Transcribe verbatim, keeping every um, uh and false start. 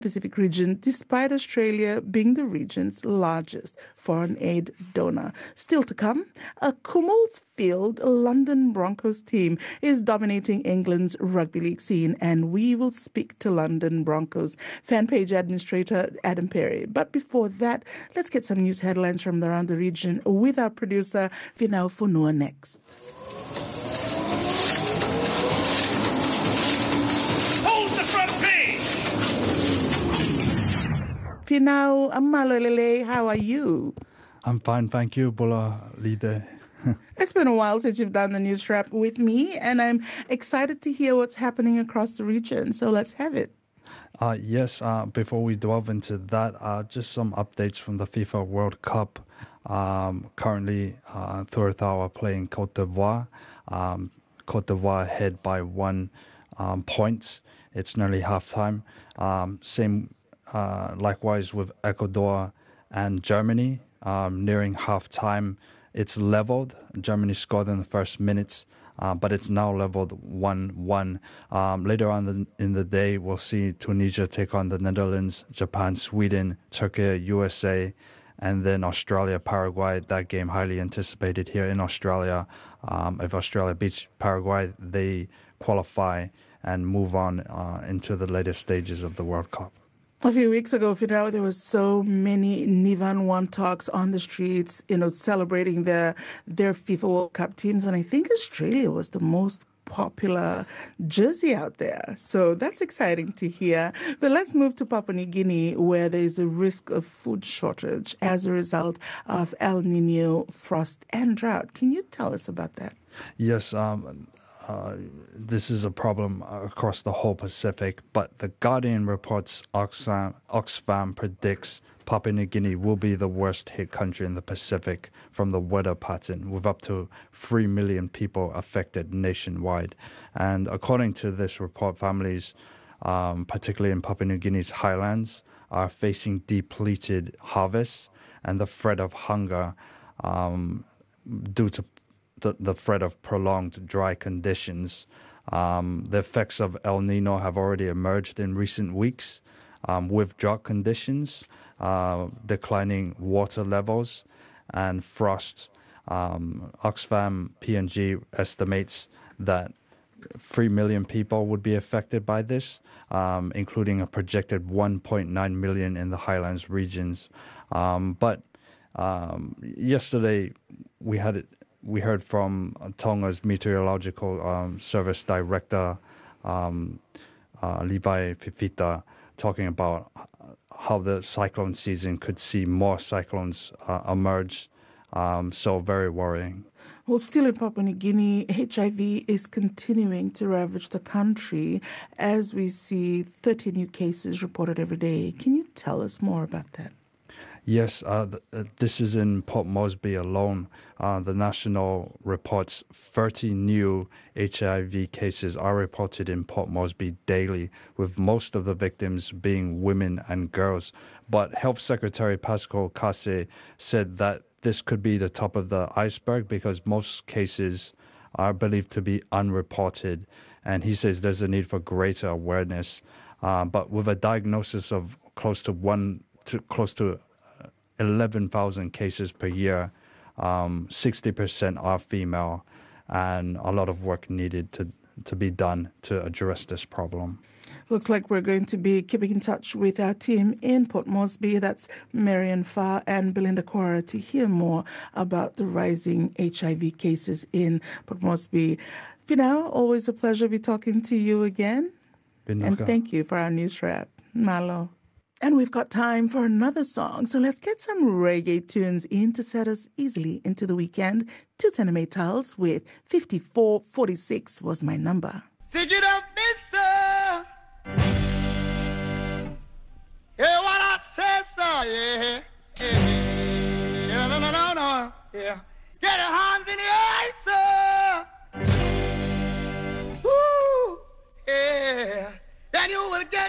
Pacific region, despite Australia being the region's largest foreign aid donor. Still to come, a Cumulsfield London Broncos team is dominating England's rugby league scene, and we will speak to London Broncos fan page administrator Adam Perry. But before that, let's get some news headlines from around the region with our producer Finau Funua next. Finau Amalolele, how are you? I'm fine, thank you, Bola Leader. It's been a while since you've done the news wrap with me, and I'm excited to hear what's happening across the region. So let's have it. Uh, yes, uh, before we delve into that, uh, just some updates from the FIFA World Cup. Um, currently, uh, Curaçao are playing Cote d'Ivoire. Um, Cote d'Ivoire ahead by one um, points. It's nearly halftime. Um, same. Uh, likewise with Ecuador and Germany, um, nearing half-time, it's leveled. Germany scored in the first minutes, uh, but it's now leveled one one. Um, later on the, in the day, we'll see Tunisia take on the Netherlands, Japan, Sweden, Turkey, U S A, and then Australia, Paraguay. That game highly anticipated here in Australia. Um, if Australia beats Paraguay, they qualify and move on uh, into the later stages of the World Cup. A few weeks ago, Fidel, there was so many Nivan One talks on the streets, you know, celebrating their their FIFA World Cup teams, and I think Australia was the most popular jersey out there. So that's exciting to hear. But let's move to Papua New Guinea, where there is a risk of food shortage as a result of El Nino, frost, and drought. Can you tell us about that? Yes, um, Uh, this is a problem across the whole Pacific, but The Guardian reports Oxfam, Oxfam predicts Papua New Guinea will be the worst hit country in the Pacific from the weather pattern, with up to three million people affected nationwide. And according to this report, families, um, particularly in Papua New Guinea's highlands, are facing depleted harvests and the threat of hunger um, due to The, the threat of prolonged dry conditions. Um, the effects of El Nino have already emerged in recent weeks um, with drought conditions, uh, declining water levels, and frost. Um, Oxfam P N G estimates that three million people would be affected by this, um, including a projected one point nine million in the highlands regions. Um, but um, yesterday we had it. We heard from Tonga's Meteorological um, Service Director, um, uh, Levi Fifita, talking about how the cyclone season could see more cyclones uh, emerge. Um, so very worrying. Well, still in Papua New Guinea, H I V is continuing to ravage the country as we see thirty new cases reported every day. Can you tell us more about that? Yes, uh, th- uh, this is in Port Moresby alone. Uh, the national reports thirty new H I V cases are reported in Port Moresby daily, with most of the victims being women and girls. But Health Secretary Pascal Kase said that this could be the top of the iceberg because most cases are believed to be unreported. And he says there's a need for greater awareness. Uh, but with a diagnosis of close to one to close to eleven thousand cases per year, um, sixty percent are female, and a lot of work needed to, to be done to address this problem. Looks like we're going to be keeping in touch with our team in Port Moresby. That's Marian Farr and Belinda Cora to hear more about the rising H I V cases in Port Moresby. For now, always a pleasure to be talking to you again. Binuka. And thank you for our news wrap. Malo. And we've got time for another song, so let's get some reggae tunes in to set us easily into the weekend. Two Centimetals with fifty-four forty-six was my number. Sing it up, mister. Yeah, what I said, so, yeah. Yeah, yeah, no, no, no, no, yeah. Get your hands in the air, sir. Woo, yeah. Then you will get